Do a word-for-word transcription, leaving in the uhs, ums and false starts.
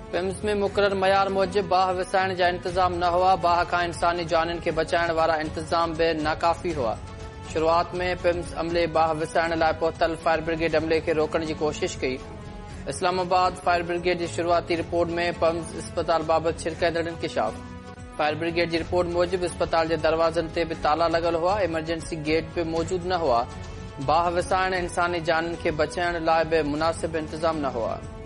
PIMS में मुक़रर मयार मूजिब बाह विसाइण जा इंतजाम न हुआ। बाह खां इंसानी जाननि खे बचाइण वारा इंतजाम बि नाकाफ़ी हुआ। शुरूआत में पिम्स अमले बाह विसाइण लाइ पहुतल फायर ब्रिगेड अमले खे रोकण जी कोशिश कई। इस्लामाबाद फायर ब्रिगेड जी शुरूआती रिपोर्ट में पिम्स अस्पताल बाबति छिरकंदड़ इंकिशाफ। फायर ब्रिगेड जी रिपोर्ट मूजिब अस्पताल जे दरवाज़नि ते बि ताला लॻल हुआ। इमरजेंसी गेट बि मौजूद न हुआ। बाह विसाइण इंसानी जाननि खे बचाइण लाइ बि मुनासिब इंतजाम न हुआ।